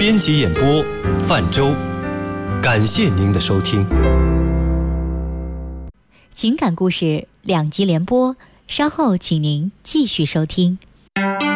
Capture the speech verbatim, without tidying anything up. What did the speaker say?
编辑演播范舟，感谢您的收听。 情感故事两集连播，稍后请您继续收听。